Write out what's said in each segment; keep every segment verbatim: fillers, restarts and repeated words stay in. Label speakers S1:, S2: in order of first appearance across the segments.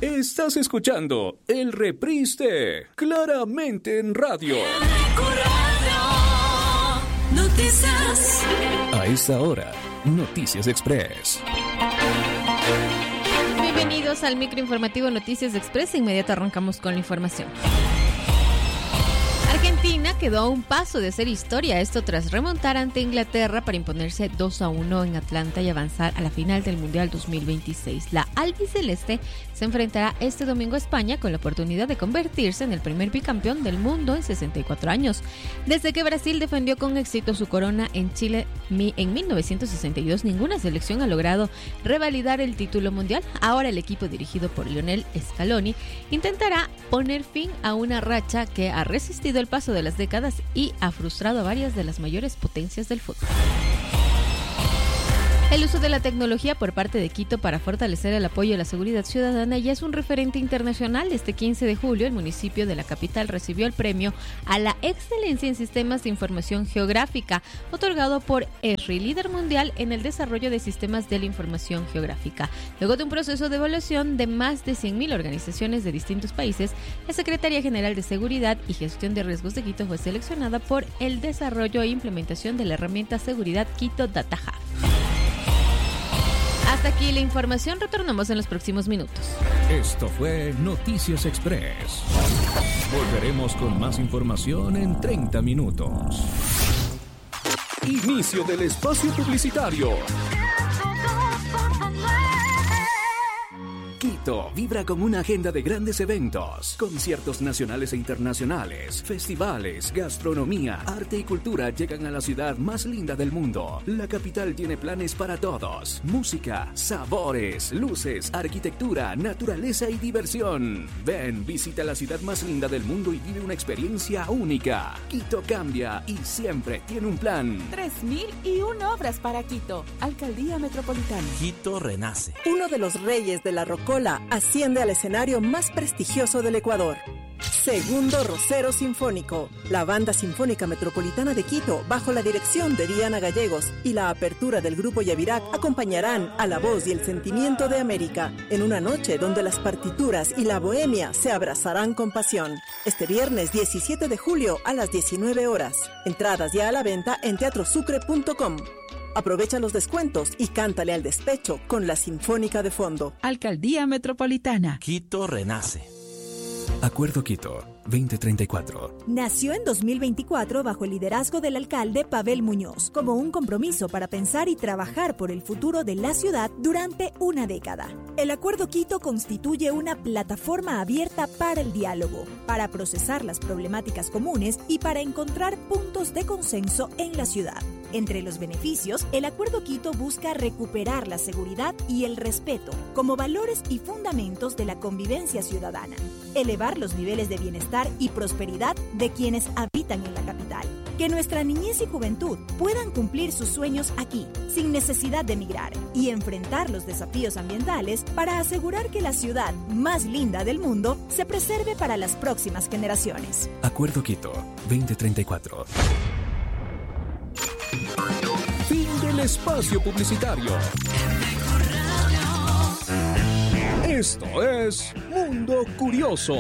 S1: Estás escuchando el reprise de Claramente en Radio.
S2: Noticias.
S1: A esta hora, Noticias Express.
S3: Bienvenidos al microinformativo Noticias Express. Inmediato arrancamos con la información. Argentina quedó a un paso de hacer historia, esto tras remontar ante Inglaterra para imponerse dos a uno en Atlanta y avanzar a la final del Mundial dos mil veintiséis. La albiceleste se enfrentará este domingo a España con la oportunidad de convertirse en el primer bicampeón del mundo en sesenta y cuatro años. Desde que Brasil defendió con éxito su corona en Chile en mil novecientos sesenta y dos, ninguna selección ha logrado revalidar el título mundial. Ahora el equipo dirigido por Lionel Scaloni intentará poner fin a una racha que ha resistido el paso de las décadas y ha frustrado a varias de las mayores potencias del fútbol. El uso de la tecnología por parte de Quito para fortalecer el apoyo a la seguridad ciudadana ya es un referente internacional. Este quince de julio, el municipio de la capital recibió el premio a la excelencia en sistemas de información geográfica, otorgado por E S R I, líder mundial en el desarrollo de sistemas de la información geográfica. Luego de un proceso de evaluación de más de cien mil organizaciones de distintos países, la Secretaría General de Seguridad y Gestión de Riesgos de Quito fue seleccionada por el desarrollo e implementación de la herramienta Seguridad Quito Data Hub. Hasta aquí la información, retornamos en los próximos minutos.
S1: Esto fue Noticias Express. Volveremos con más información en treinta minutos. Inicio del espacio publicitario. Quito vibra con una agenda de grandes eventos, conciertos nacionales e internacionales, festivales, gastronomía, arte y cultura llegan a la ciudad más linda del mundo. La capital tiene planes para todos: música, sabores, luces, arquitectura, naturaleza y diversión. Ven, visita la ciudad más linda del mundo y vive una experiencia única. Quito cambia y siempre tiene un plan.
S4: tres mil y una obras para Quito. Alcaldía Metropolitana.
S5: Quito renace.
S6: Uno de los reyes de la rocola asciende al escenario más prestigioso del Ecuador. Segundo Rocero Sinfónico. La Banda Sinfónica Metropolitana de Quito, bajo la dirección de Diana Gallegos y la apertura del Grupo Yavirac, acompañarán a la voz y el sentimiento de América en una noche donde las partituras y la bohemia se abrazarán con pasión. Este viernes diecisiete de julio a las diecinueve horas. Entradas ya a la venta en teatro sucre punto com. Aprovecha los descuentos y cántale al despecho con la Sinfónica de fondo.
S4: Alcaldía Metropolitana.
S5: Quito renace.
S1: Acuerdo Quito veinte treinta y cuatro.
S7: Nació en dos mil veinticuatro bajo el liderazgo del alcalde Pavel Muñoz, como un compromiso para pensar y trabajar por el futuro de la ciudad durante una década. El Acuerdo Quito constituye una plataforma abierta para el diálogo, para procesar las problemáticas comunes y para encontrar puntos de consenso en la ciudad. Entre los beneficios, el Acuerdo Quito busca recuperar la seguridad y el respeto como valores y fundamentos de la convivencia ciudadana, elevar los niveles de bienestar y prosperidad de quienes habitan en la capital, que nuestra niñez y juventud puedan cumplir sus sueños aquí, sin necesidad de emigrar, y enfrentar los desafíos ambientales para asegurar que la ciudad más linda del mundo se preserve para las próximas generaciones.
S1: Acuerdo Quito veinte treinta y cuatro. Fin del espacio publicitario. Esto es Mundo Curioso.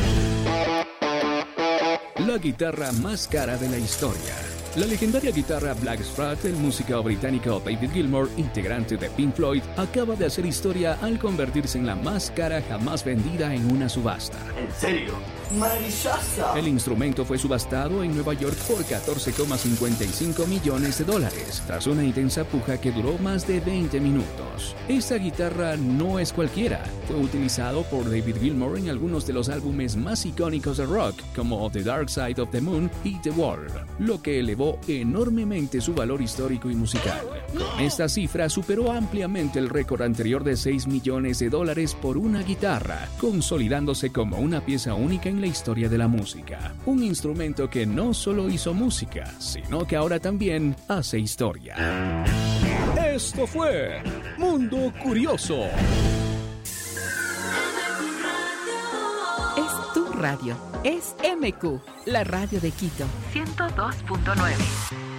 S1: La guitarra más cara de la historia. La legendaria guitarra Black Strat del músico británico David Gilmour, integrante de Pink Floyd, acaba de hacer historia al convertirse en la más cara jamás vendida en una subasta.
S8: ¿En serio? ¡Maravilloso!
S1: El instrumento fue subastado en Nueva York por catorce coma cincuenta y cinco millones de dólares, tras una intensa puja que duró más de veinte minutos. Esta guitarra no es cualquiera. Fue utilizado por David Gilmour en algunos de los álbumes más icónicos de rock, como The Dark Side of the Moon y The Wall, lo que elevó enormemente su valor histórico y musical. Con esta cifra superó ampliamente el récord anterior de seis millones de dólares por una guitarra, consolidándose como una pieza única en la historia de la música. Un instrumento que no solo hizo música, sino que ahora también hace historia. Esto fue Mundo Curioso.
S4: Es tu radio. Es M Q, la radio de Quito. ciento dos punto nueve.